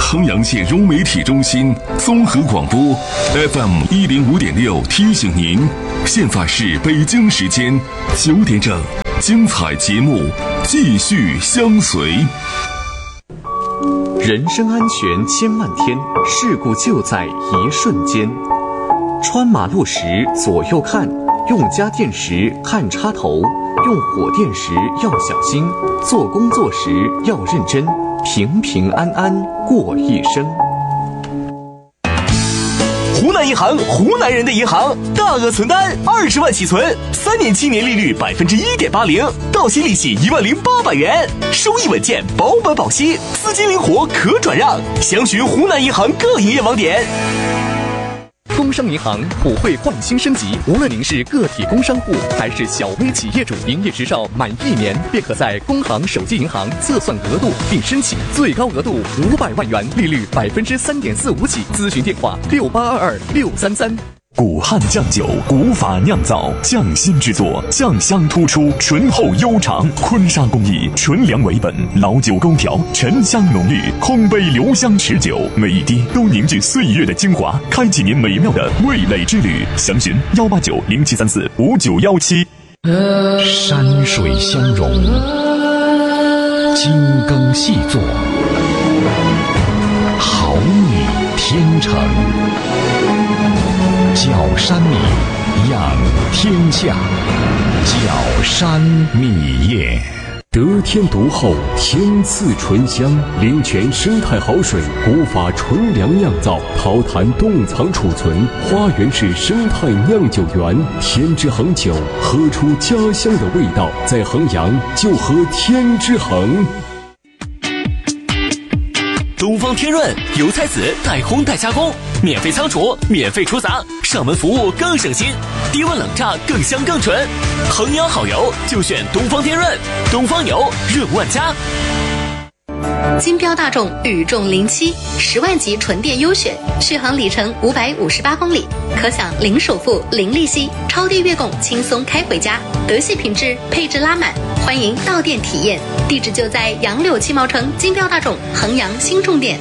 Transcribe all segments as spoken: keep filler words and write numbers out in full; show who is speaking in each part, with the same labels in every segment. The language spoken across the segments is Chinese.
Speaker 1: 衡阳县融媒体中心综合广播 F M 一零五点六提醒您，现在是北京时间九点整，精彩节目继续相随。
Speaker 2: 人身安全千万天，事故就在一瞬间。穿马路时左右看，用家电时看插头，用火电时要小心，做工作时要认真，平平安安过一生。
Speaker 3: 湖南银行，湖南人的银行，大额存单二十万起存，三年期年利率百分之一点八零，到期利息一万零八百元，收益稳健，保本保息，资金灵活可转让。详询湖南银行各营业网点。
Speaker 4: 工商银行普惠焕新升级，无论您是个体工商户还是小微企业主，营业执照满一年便可在工行手机银行测算额度并申请，最高额度五百万元，利率百分之三点四五起。咨询电话六八二二六三三。
Speaker 5: 古汉酱酒，古法酿造，匠心制作，酱香突出，醇厚悠长，坤沙工艺，纯粮为本，老酒勾调，沉香浓郁，空杯留香持久，每一滴都凝聚岁月的精华，开启您美妙的味蕾之旅。详询幺八九零七三四五九幺七。
Speaker 6: 山水相融，精耕细作，好米天成。角山米，养天下。角山米业，
Speaker 7: 得天独厚，天赐醇香，灵泉生态好水，古法纯粮酿造，桃坛冻藏储存，花园式生态酿酒园，天之恒酒，喝出家乡的味道，在衡阳就喝天之恒。
Speaker 3: 东方天润油菜籽代烘代加工，免费仓储，免费出杂，上门服务更省心，低温冷榨更香更纯。衡阳好油就选东方天润，东方油润万家。
Speaker 8: 金标大众宇众零七十万级纯电优选，续航里程五百五十八公里，可享零首付、零利息，超低月供，轻松开回家。德系品质，配置拉满，欢迎到店体验。地址就在杨柳七毛城金标大众衡阳新重点。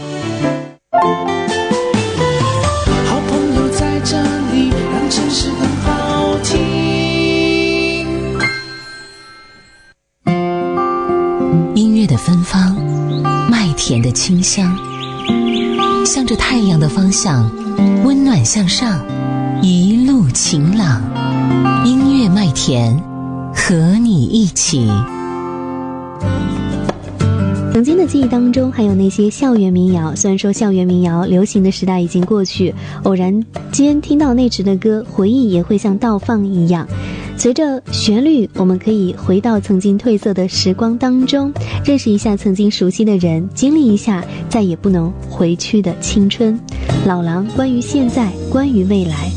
Speaker 9: 好朋友在这里，让城市更好听。
Speaker 10: 音乐的芬芳，麦田的清香，向着太阳的方向，温暖向上，一路晴朗。音乐麦田，和你一起。
Speaker 11: 曾经的记忆当中还有那些校园民谣，虽然说校园民谣流行的时代已经过去，偶然间听到那时的歌，回忆也会像倒放一样，随着旋律我们可以回到曾经褪色的时光当中，认识一下曾经熟悉的人，经历一下再也不能回去的青春。老狼，关于现在，关于未来。